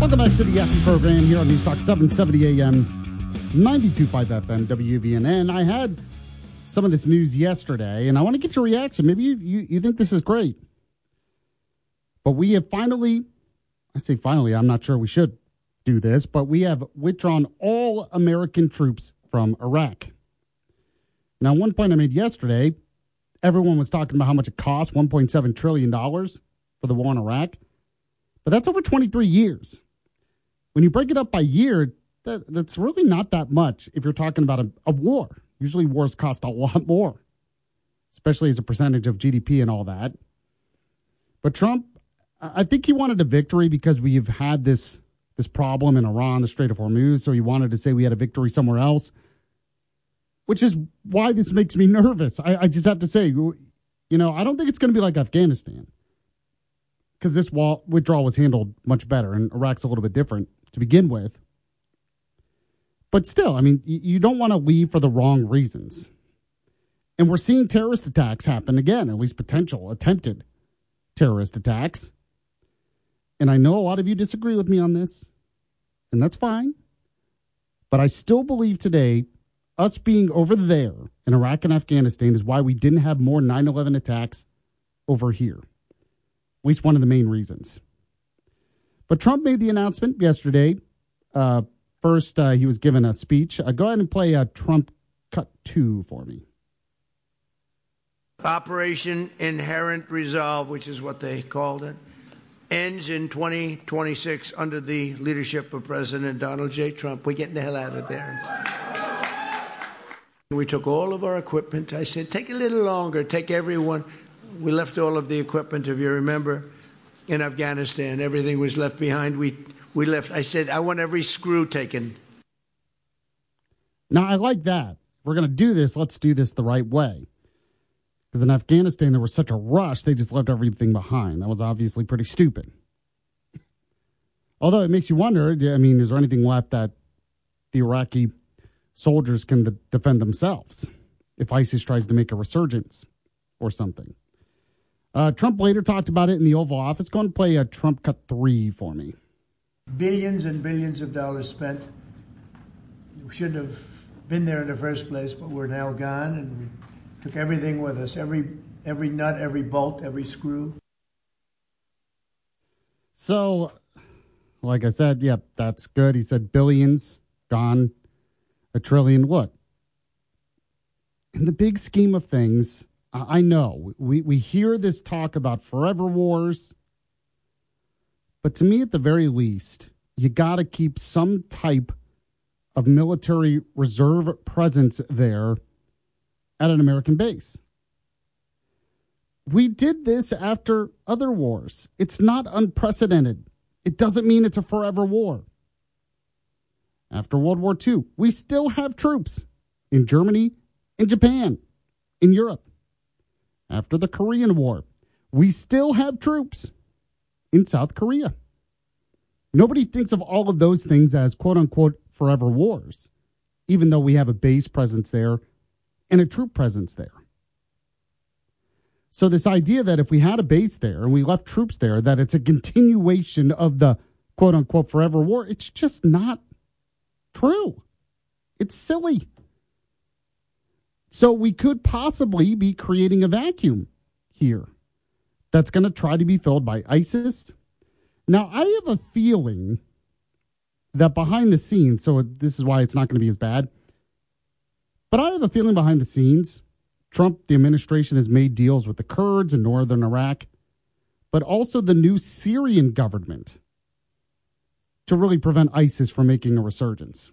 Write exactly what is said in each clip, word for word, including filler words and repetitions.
Welcome back to the Yaffee program here on Newstalk seven seventy A M, ninety-two point five F M, W V N N. I had some of this news yesterday, and I want to get your reaction. Maybe you, you, you think this is great. But we have finally, I say finally, I'm not sure we should do this, but we have withdrawn all American troops from Iraq. Now, one point I made yesterday, everyone was talking about how much it costs, one point seven trillion dollars for the war in Iraq. But that's over twenty-three years. When you break it up by year, that, that's really not that much if you're talking about a, a war. Usually wars cost a lot more, especially as a percentage of G D P and all that. But Trump, I think he wanted a victory because we've had this, this problem in Iran, the Strait of Hormuz, so he wanted to say we had a victory somewhere else, which is why this makes me nervous. I, I just have to say, you know, I don't think it's going to be like Afghanistan, because this wall, withdrawal was handled much better, and Iraq's a little bit different to begin with. But still, I mean, you, you don't want to leave for the wrong reasons. And we're seeing terrorist attacks happen again, at least potential attempted terrorist attacks. And I know a lot of you disagree with me on this, and that's fine. But I still believe today, us being over there in Iraq and Afghanistan is why we didn't have more nine eleven attacks over here. At least one of the main reasons. But Trump made the announcement yesterday. Uh, first, uh, he was given a speech. Uh, go ahead and play uh, Trump Cut two for me. Operation Inherent Resolve, which is what they called it, ends in twenty twenty-six under the leadership of President Donald J. Trump. We're getting the hell out of there. We took all of our equipment. I said, take a little longer. Take everyone. We left all of the equipment, if you remember, in Afghanistan. Everything was left behind. We we left. I said, I want every screw taken. Now, I like that. If we're going to do this, let's do this the right way. Because in Afghanistan, there was such a rush, they just left everything behind. That was obviously pretty stupid. Although it makes you wonder, I mean, is there anything left that the Iraqi soldiers can de- defend themselves if ISIS tries to make a resurgence or something? Uh, Trump later talked about it in the Oval Office. Go and play a Trump Cut three for me. Billions and billions of dollars spent. We shouldn't have been there in the first place, but we're now gone, and we took everything with us, every every nut, every bolt, every screw. So, like I said, yep, that's good. He said billions gone, a trillion. Look, in the big scheme of things, I know we, we hear this talk about forever wars, but to me, at the very least, you got to keep some type of military reserve presence there at an American base. We did this after other wars. It's not unprecedented. It doesn't mean it's a forever war. After World War Two, we still have troops in Germany, in Japan, in Europe. After the Korean War, we still have troops in South Korea. Nobody thinks of all of those things as quote-unquote forever wars, even though we have a base presence there and a troop presence there. So this idea that if we had a base there and we left troops there, that it's a continuation of the quote-unquote forever war, it's just not true. It's silly. So we could possibly be creating a vacuum here that's going to try to be filled by ISIS. Now, I have a feeling that behind the scenes, so this is why it's not going to be as bad, but I have a feeling behind the scenes, Trump, the administration, has made deals with the Kurds in northern Iraq, but also the new Syrian government to really prevent ISIS from making a resurgence.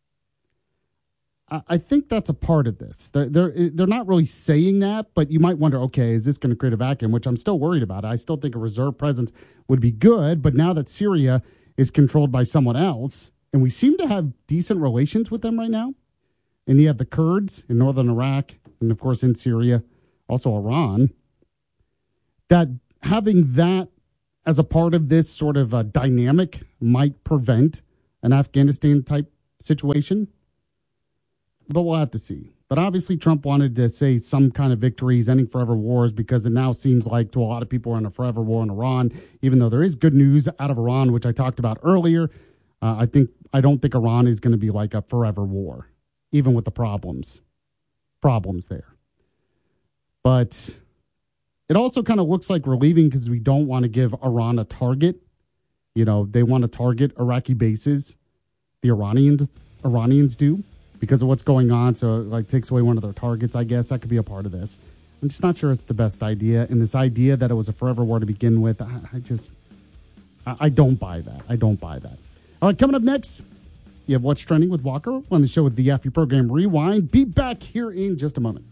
I think that's a part of this. They're, they're, they're not really saying that, but you might wonder, okay, is this going to create a vacuum, which I'm still worried about. I still think a reserve presence would be good, but now that Syria is controlled by someone else, and we seem to have decent relations with them right now, and you have the Kurds in northern Iraq, and of course in Syria, also Iran, that having that as a part of this sort of a dynamic might prevent an Afghanistan-type situation. But we'll have to see. But obviously Trump wanted to say some kind of victories, ending forever wars, because it now seems like to a lot of people we're in a forever war in Iran, even though there is good news out of Iran, which I talked about earlier. Uh, I think I don't think Iran is going to be like a forever war, even with the problems, problems there. But it also kind of looks like we're leaving because we don't want to give Iran a target. You know, they want to target Iraqi bases. The Iranians, Iranians do. Because of what's going on, so it like takes away one of their targets, I guess. That could be a part of this. I'm just not sure it's the best idea. And this idea that it was a forever war to begin with, I, I just, I, I don't buy that. I don't buy that. All right, coming up next, you have What's Trending with Walker on the show with the Yaffe program Rewind. Be back here in just a moment.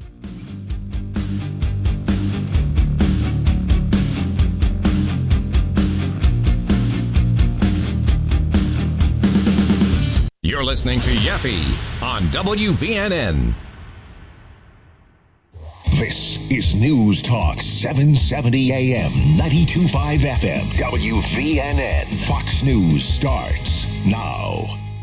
You're listening to Yaffe on W V N N. This is News Talk seven seventy A M, ninety-two point five F M, W V N N. Fox News starts now.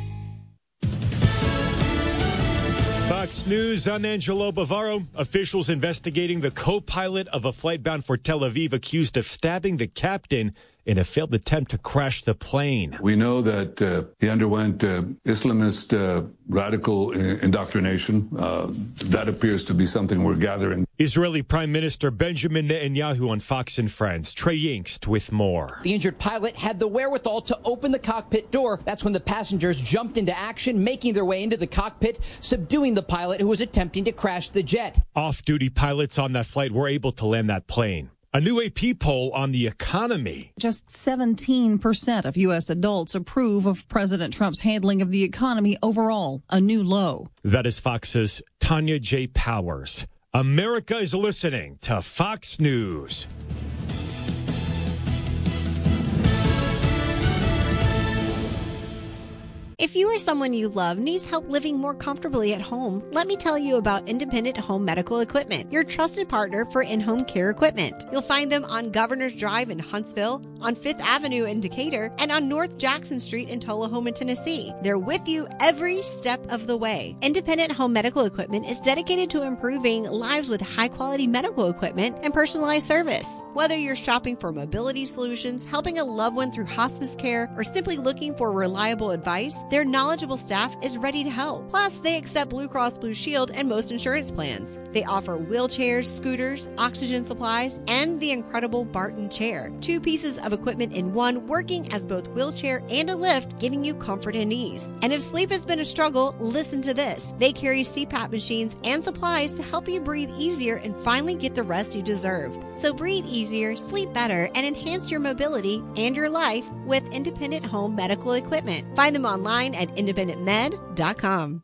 Fox News, I'm Angelo Bavaro. Officials investigating the co-pilot of a flight bound for Tel Aviv accused of stabbing the captain in a failed attempt to crash the plane. We know that uh, he underwent uh, Islamist uh, radical indoctrination. Uh, that appears to be something we're gathering. Israeli Prime Minister Benjamin Netanyahu on Fox and Friends. Trey Yingst with more. The injured pilot had the wherewithal to open the cockpit door. That's when the passengers jumped into action, making their way into the cockpit, subduing the pilot who was attempting to crash the jet. Off-duty pilots on that flight were able to land that plane. A new A P poll on the economy. Just seventeen percent of U S adults approve of President Trump's handling of the economy overall, a new low. That is Fox's Tanya J. Powers. America is listening to Fox News. If you or someone you love needs help living more comfortably at home, let me tell you about Independent Home Medical Equipment, your trusted partner for in-home care equipment. You'll find them on Governor's Drive in Huntsville, on Fifth Avenue in Decatur, and on North Jackson Street in Tullahoma, Tennessee. They're with you every step of the way. Independent Home Medical Equipment is dedicated to improving lives with high-quality medical equipment and personalized service. Whether you're shopping for mobility solutions, helping a loved one through hospice care, or simply looking for reliable advice, their knowledgeable staff is ready to help. Plus, they accept Blue Cross Blue Shield and most insurance plans. They offer wheelchairs, scooters, oxygen supplies, and the incredible Barton chair. Two pieces of equipment in one, working as both wheelchair and a lift, giving you comfort and ease. And if sleep has been a struggle, listen to this. They carry C PAP machines and supplies to help you breathe easier and finally get the rest you deserve. So breathe easier, sleep better, and enhance your mobility and your life with Independent Home Medical Equipment. Find them online at independent med dot com.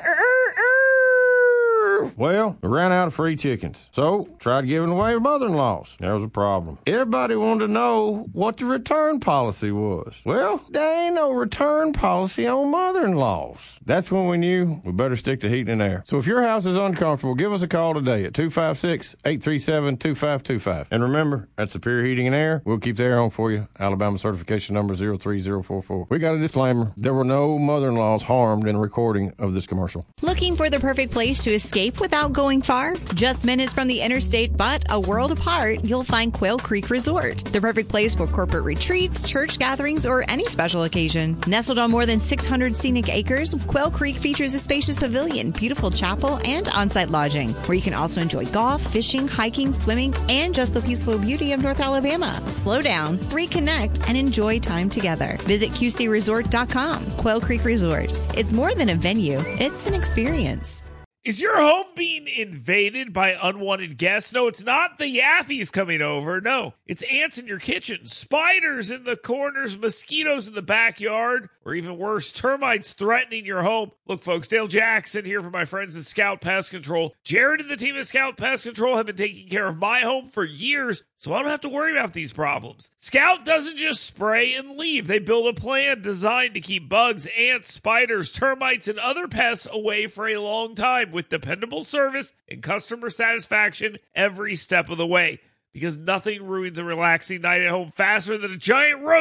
Well, we ran out of free chickens, so tried giving away mother-in-laws. There was a problem. Everybody wanted to know what the return policy was. Well, there ain't no return policy on mother-in-laws. That's when we knew we better stick to heating and air. So if your house is uncomfortable, give us a call today at two five six, eight three seven, two five two five. And remember, at Superior Heating and Air, we'll keep the air on for you. Alabama certification number zero three zero four four. We got a disclaimer. There were no mother-in-laws harmed in a recording of this commercial. Looking for the perfect place to escape without going far? Just minutes from the interstate, but a world apart, you'll find Quail Creek Resort. The perfect place for corporate retreats, church gatherings, or any special occasion. Nestled on more than six hundred scenic acres, Quail Creek features a spacious pavilion, beautiful chapel, and on-site lodging, where you can also enjoy golf, fishing, hiking, swimming, and just the peaceful beauty of North Alabama. Slow down, reconnect, and enjoy time together. Visit Q C resort dot com. Quail Creek Resort. It's more than a venue, it's an experience. Is your home being invaded by unwanted guests? No, it's not the Yaffes coming over. No, it's ants in your kitchen, spiders in the corners, mosquitoes in the backyard, or even worse, termites threatening your home. Look, folks, Dale Jackson here for my friends at Scout Pest Control. Jared and the team at Scout Pest Control have been taking care of my home for years, so I don't have to worry about these problems. Scout doesn't just spray and leave. They build a plan designed to keep bugs, ants, spiders, termites, and other pests away for a long time, with dependable service and customer satisfaction every step of the way. Because nothing ruins a relaxing night at home faster than a giant roach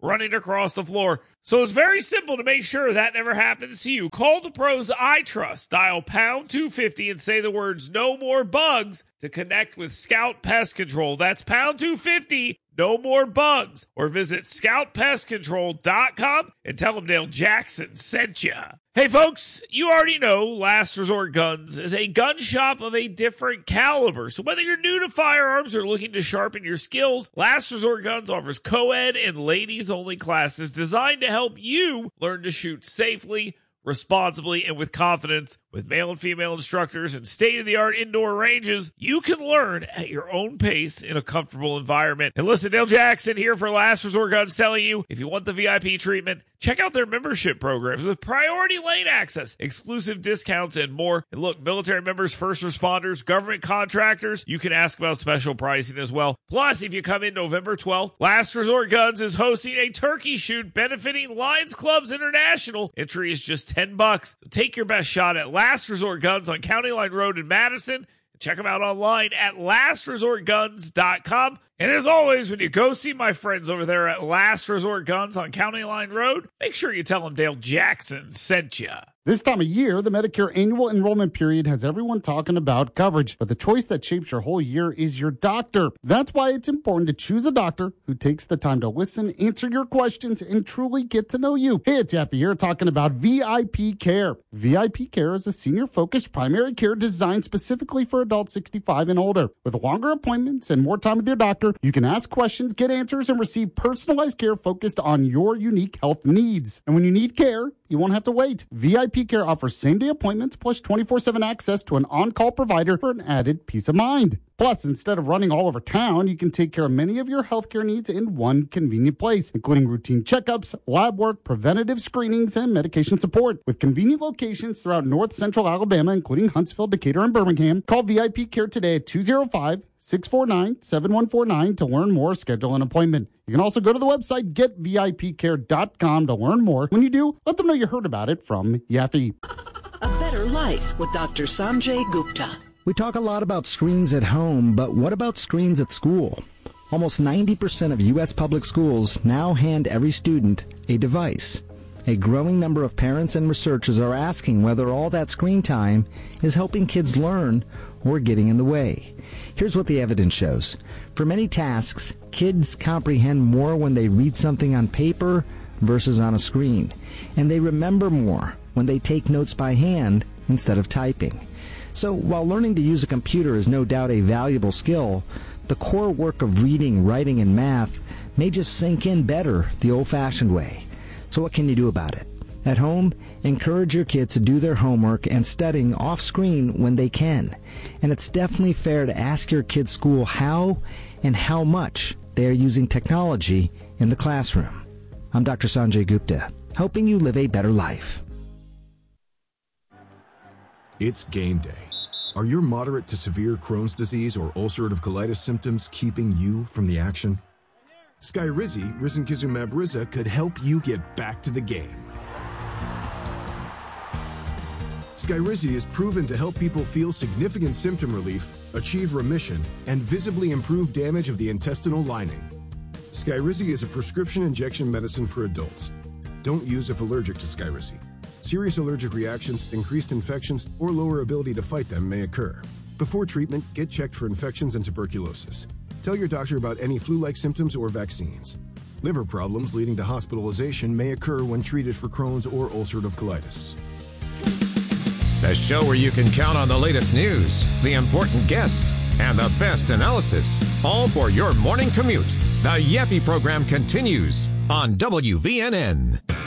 running across the floor. So it's very simple to make sure that never happens to you. Call the pros I trust. Dial pound two fifty and say the words "no more bugs" to connect with Scout Pest Control. That's pound two fifty, no more bugs. Or visit scout pest control dot com and tell them Dale Jackson sent you. Hey folks, you already know Last Resort Guns is a gun shop of a different caliber. So whether you're new to firearms or looking to sharpen your skills, Last Resort Guns offers co-ed and ladies-only classes designed to help you learn to shoot safely, responsibly, and with confidence. With male and female instructors and state-of-the-art indoor ranges, you can learn at your own pace in a comfortable environment. And listen, Dale Jackson here for Last Resort Guns telling you, if you want the V I P treatment, check out their membership programs with priority lane access, exclusive discounts, and more. And look, military members, first responders, government contractors, you can ask about special pricing as well. Plus, if you come in November twelfth, Last Resort Guns is hosting a turkey shoot benefiting Lions Clubs International. Entry is just ten bucks. So take your best shot at Last Resort Guns on County Line Road in Madison. Check them out online at last resort guns dot com. And as always, when you go see my friends over there at Last Resort Guns on County Line Road, make sure you tell them Dale Jackson sent you. This time of year, the Medicare annual enrollment period has everyone talking about coverage, but the choice that shapes your whole year is your doctor. That's why it's important to choose a doctor who takes the time to listen, answer your questions, and truly get to know you. Hey, it's Yaffe here talking about V I P Care. V I P Care is a senior-focused primary care designed specifically for adults sixty-five and older. With longer appointments and more time with your doctor, you can ask questions, get answers, and receive personalized care focused on your unique health needs. And when you need care, you won't have to wait. V I P Care offers same-day appointments plus twenty-four seven access to an on-call provider for an added peace of mind. Plus, instead of running all over town, you can take care of many of your healthcare needs in one convenient place, including routine checkups, lab work, preventative screenings, and medication support. With convenient locations throughout north central Alabama, including Huntsville, Decatur, and Birmingham, call V I P Care today at two oh five, six four nine, seven one four nine to learn more, schedule an appointment. You can also go to the website get V I P care dot com to learn more. When you do, let them know you heard about it from Yaffe. A better life with Doctor Sanjay Gupta. We talk a lot about screens at home, but what about screens at school? Almost ninety percent of U S public schools now hand every student a device. A growing number of parents and researchers are asking whether all that screen time is helping kids learn or getting in the way. Here's what the evidence shows. For many tasks, kids comprehend more when they read something on paper versus on a screen, and they remember more when they take notes by hand instead of typing. So while learning to use a computer is no doubt a valuable skill, the core work of reading, writing, and math may just sink in better the old-fashioned way. So what can you do about it? At home, encourage your kids to do their homework and studying off-screen when they can. And it's definitely fair to ask your kids' school how and how much they are using technology in the classroom. I'm Doctor Sanjay Gupta, helping you live a better life. It's game day. Are your moderate to severe Crohn's disease or ulcerative colitis symptoms keeping you from the action? Skyrizi, risankizumab Riza, could help you get back to the game. Skyrizi is proven to help people feel significant symptom relief, achieve remission, and visibly improve damage of the intestinal lining. Skyrizi is a prescription injection medicine for adults. Don't use if allergic to Skyrizi. Serious allergic reactions, increased infections, or lower ability to fight them may occur. Before treatment, get checked for infections and tuberculosis. Tell your doctor about any flu-like symptoms or vaccines. Liver problems leading to hospitalization may occur when treated for Crohn's or ulcerative colitis. The show where you can count on the latest news, the important guests, and the best analysis, all for your morning commute. The Yaffe program continues on W V N N.